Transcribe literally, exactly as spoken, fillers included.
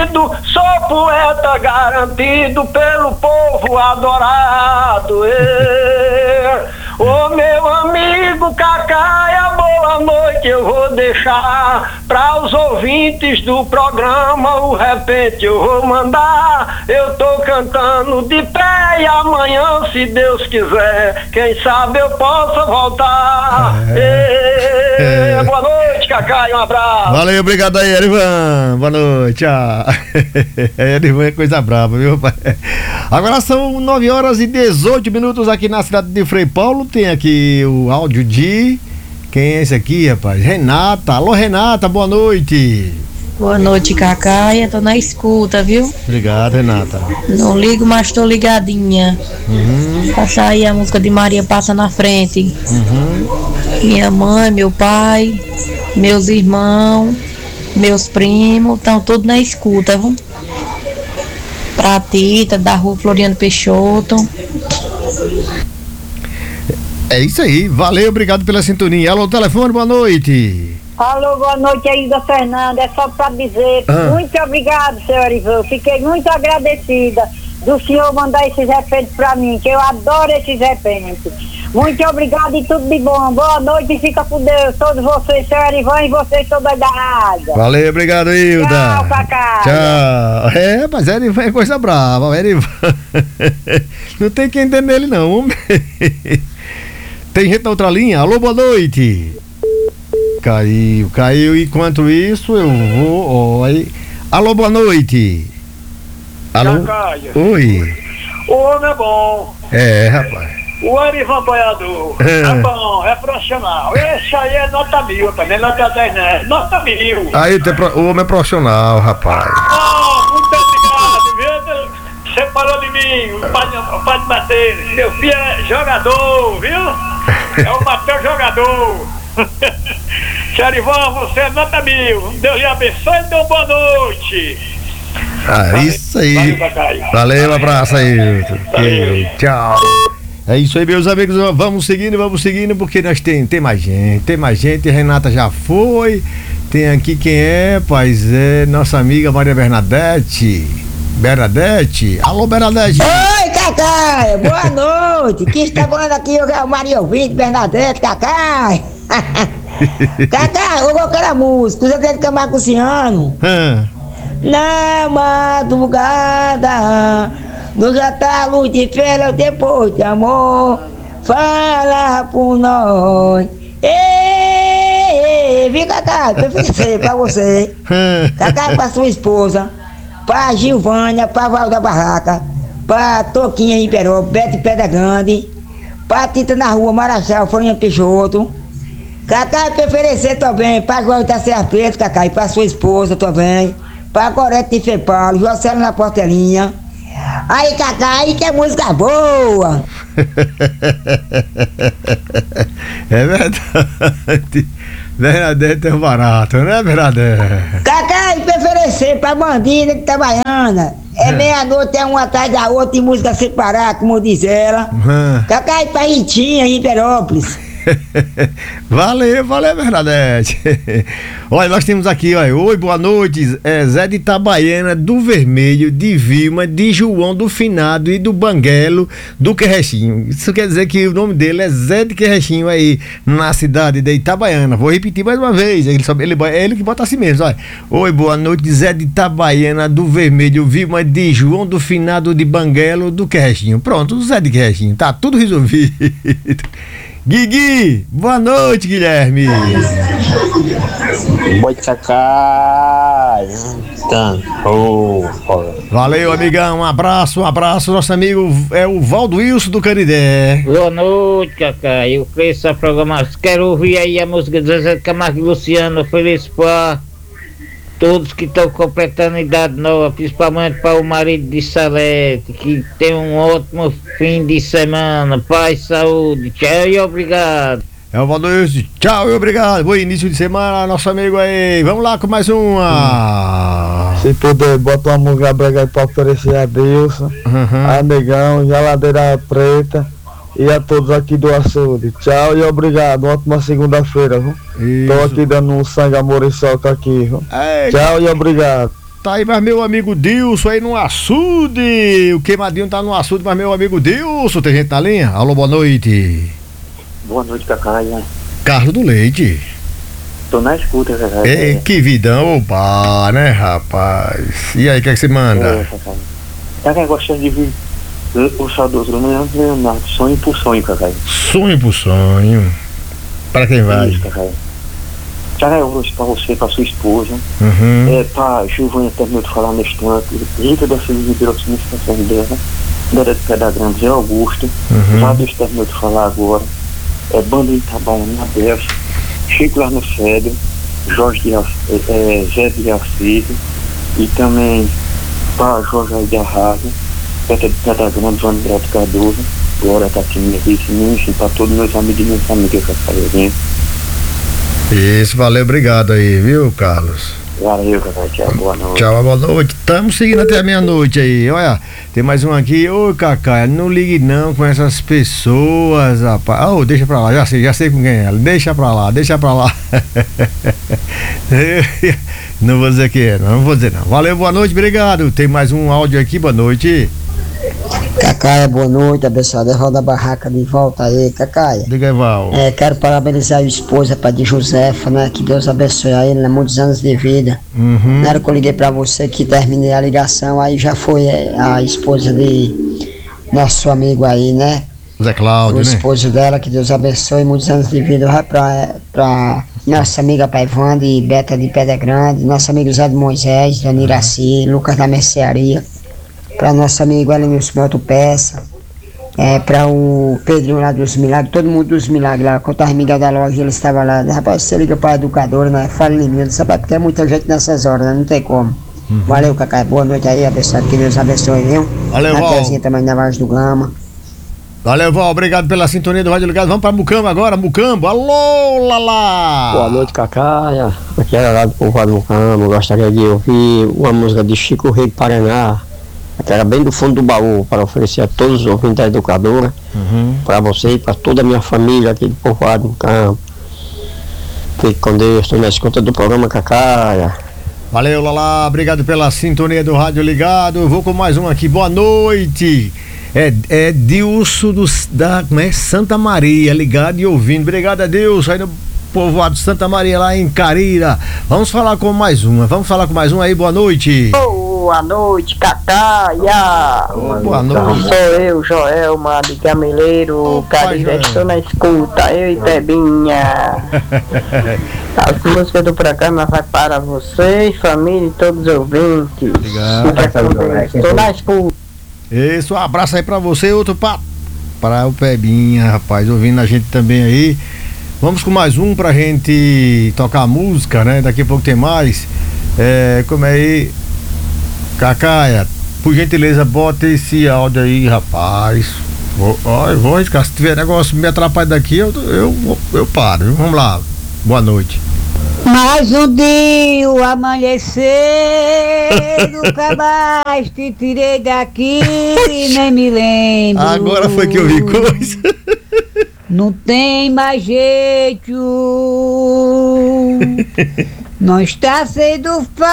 bandido, sou poeta garantido pelo povo adorado. Ô meu amigo Cacaia, boa noite, eu vou deixar para os ouvintes do programa, o repente eu vou mandar. Eu tô cantando de pé e amanhã, se Deus quiser, quem sabe eu possa voltar. É. E, boa noite, Cacaia, um abraço. Valeu, obrigado aí, Erivan. Boa noite, tchau. Erivan é coisa brava, viu, pai? Agora são nove horas e dezoito minutos aqui na cidade de Frei Paulo. Tem aqui o áudio de... Quem é esse aqui, rapaz? Renata. Alô, Renata, boa noite. Boa noite, Cacaia. Tô na escuta, viu? Obrigado, Renata. Não ligo, mas tô ligadinha. Uhum. Passa aí a música de Maria Passa na Frente. Uhum. Minha mãe, meu pai, meus irmãos, meus primos, estão todos na escuta, viu? Pra Tita, da rua Floriano Peixoto. É isso aí, valeu, obrigado pela sintonia. Alô, telefone, boa noite. Alô, boa noite aí, da Fernanda. É só para dizer, ah. muito obrigado, senhor Ivan. Fiquei muito agradecida do senhor mandar esses repentes para mim, que eu adoro esses repentes. Muito obrigado e tudo de bom. Boa noite e fica com Deus. Todos vocês, senhor Ivan, e vocês toda da rádio. Valeu, obrigado, Hilda. Tchau, Cacá. Tchau. É, mas Erivan é coisa brava, Erivan. Não tem quem entender ele, não. Tem gente na outra linha? Alô, boa noite. Caiu, caiu. Enquanto isso, eu vou. Ó, aí. Alô, boa noite. Alô? Cacaia. Oi. O homem é bom. É, rapaz. O Erivan Boiador é. é bom, é profissional. Esse aí é nota mil, também nota dez, né? Nota mil. Aí o homem é profissional, rapaz. Oh, muito obrigado, viu? Você falou de mim, o pai, o pai de Matheus. Meu filho é jogador, viu? É o Matheus jogador. Xerivan, você é nota mil. Deus lhe abençoe e dê uma boa noite. Ah, valeu, isso aí. Valeu, valeu, um abraço aí. Valeu. Tchau. É isso aí, meus amigos. Vamos seguindo, vamos seguindo, porque nós tem, tem mais gente, tem mais gente. Renata já foi. Tem aqui quem é, pois é, nossa amiga Maria Bernadette. Bernadette. Alô, Bernadette. Oi, Cacá. Boa noite. Quem está falando aqui é o Maria Ouvinte, Bernadette, Cacá. Cacá, eu vou aquela música, Zé de Camargo Luciano. Hum. Na madrugada, no jantar de feira, depois de amor, fala por nós. Ei, ei, vem, Cacá, eu oferecer pra você. Cacá, pra sua esposa, pra Gilvânia, pra Val da Barraca, pra Toquinha em Peró, Beto Pedra Grande, pra Tita na rua, Marachal, Floriano Peixoto. Cacá, pra oferecer também, pra João da Serra Preta, Cacá, e pra sua esposa também, pra Gorete de Fepaulo, Jocelo na Portelinha. Aí, Cacá, aí que é música boa. É verdade. Bernadette é barato, né, Bernadette? Cacá, e pra oferecer pra bandida de Itabaiana. É, é. meia-noite, é uma atrás da outra, e música sem parar, como diz ela. Uhum. Cacá, e pra Ritinha, em Hiperópolis. Valeu, valeu, Bernadette. Olha, nós temos aqui, olha, oi, boa noite, é Zé de Itabaiana, do Vermelho, de Vilma, de João do Finado e do Banguelo, do Querrechinho. Isso quer dizer que o nome dele é Zé de Querrechinho aí, na cidade de Itabaiana. Vou repetir mais uma vez, ele, ele, é ele que bota assim mesmo, olha. Oi, boa noite, Zé de Itabaiana, do Vermelho, Vilma, de João do Finado, de Banguelo, do Querrechinho. Pronto, o Zé de Querrechinho, tá tudo resolvido. Guigui, boa noite, Guilherme. Boa noite, Cacá. Oh, valeu, amigão, um abraço, um abraço. Nosso amigo é o Valdo Wilson do Canidé. Boa noite, Cacá. Eu conheço a programação. Quero ouvir aí a música de Zezé de Camargo e Luciano. Feliz para todos que estão completando idade nova, principalmente para o marido de Salete, que tem um ótimo fim de semana. Paz, saúde, tchau e obrigado. É o Valdir, tchau e obrigado. Bom início de semana, nosso amigo aí. Vamos lá com mais uma. Se puder, bota uma música brega para oferecer a Deus, uhum. a Negão, Geladeira Preta e a todos aqui do açude. Tchau e obrigado. Ótima segunda-feira, viu? Tô aqui dando um sangue, amor e soca aqui, viu? Tchau e obrigado. Tá aí, mas meu amigo Dilson aí no açude. O queimadinho tá no açude, mas meu amigo Dilson, tem gente na linha? Alô, boa noite. Boa noite, Cacaia. Carlos do Leite. Tô na escuta, Cacaia. Ei, que vidão, opa, né, rapaz? E aí, o que é que você manda? É, Cacaia. Cacaia, gosta de vir o saudoso Leonardo Leonardo, sonho por sonho, Cacaia. Sonho por sonho. Pra quem vai? Isso, Cacaia. Cacaia, eu vou pra você, pra sua esposa. Uhum. É, pra Giovana, terminou de falar neste ano. Rita da Silva Ribeiro, significação dela. Dera de Pedra Grande, Zé Augusto. Uhum. Fábio terminou de falar agora. É, Banda de Itabaiana, Belsa. Chico lá no Cedro. Jorge de Al- é, é, Zé de Alcide. E também pra Jorge aí da Rádio. Petra de Pedra Grande, João Neto Cardoso. Glória Tatinha, Vice, enfim, pra todos meus amigos e minhas amigas, Cacaia. Isso, valeu, obrigado aí, viu, Carlos? Valeu, Cacaia, tchau, boa noite. Tchau, boa noite. Estamos seguindo até a meia-noite aí. Olha, tem mais um aqui. Ô, Cacá, não ligue não com essas pessoas, rapaz. Oh, deixa pra lá, já sei, já sei com quem é ela. Deixa pra lá, deixa pra lá. Não vou dizer que é, não, não vou dizer não. Valeu, boa noite, obrigado. Tem mais um áudio aqui, boa noite. Cacaia, boa noite, abençoado. É Roda Barraca de volta aí, Cacaia. Diga aí, Val. É, quero parabenizar a esposa, pai de Josefa, né? Que Deus abençoe a ele, né? Muitos anos de vida. Uhum. Na hora que eu liguei pra você, que terminei a ligação, aí já foi é, a esposa de nosso amigo aí, né? Zé Cláudio, O né? esposo dela, que Deus abençoe, muitos anos de vida. Vai pra, pra nossa amiga Paivanda e Beta de Pedra Grande, nosso amigo Zé de Moisés, Dani Iraci, Lucas da Mercearia. Para nosso amigo Elenilson Moto Peça, é, para o Pedrinho lá dos Milagres, todo mundo dos Milagres lá, quando tava Miguel da loja, ele estava lá. Rapaz, você liga para a educadora, né? Fala em mim, sabe porque é muita gente nessas horas, né? Não tem como. Uhum. Valeu, Cacá, boa noite aí, abençoado, que Deus abençoe, viu? Valeu, Val. Natezinha também da Vaz do Gama. Valeu, Val, obrigado pela sintonia do Rádio Ligado. Vamos para Mucambo agora, Mucambo. Alô, Lala! Boa noite, Cacaia. Aqui é lá do povoado Mucambo. Gostaria de ouvir uma música de Chico Rei do Paraná, que era bem do fundo do baú, para oferecer a todos os ouvintes da educadora, uhum. para você e para toda a minha família aqui do povoado Mucambo. Fique com Deus, estou na escuta do programa Cacaia. Valeu, Lala, obrigado pela sintonia do Rádio Ligado. Vou com mais um aqui, boa noite. É, é Dilson dos, da como é? Santa Maria, ligado e ouvindo. Obrigado a Deus, aí no povoado Santa Maria, lá em Carira. Vamos falar com mais uma, vamos falar com mais um aí, boa noite. Boa noite, Cacaia. Oh, boa noite. Sou eu, Joelma, de Gameleiro, Carira, estou na escuta, eu e Tebinha. As músicas do programa vai para vocês, família e todos os ouvintes. Obrigado. Estou na escuta. Isso, um abraço aí pra você, outro pra, pra o Pebinha, rapaz, ouvindo a gente também aí. Vamos com mais um pra gente tocar música, né? Daqui a pouco tem mais. É, como é aí? Cacaia, por gentileza, bota esse áudio aí, rapaz. Vou, ó, eu vou arriscar. Se tiver negócio me atrapalhar daqui, eu, eu, eu paro. Viu? Vamos lá. Boa noite. Mais um dia o amanhecer, nunca mais te tirei daqui, nem me lembro. Agora foi que eu vi coisa. Não tem mais jeito, não está sendo fácil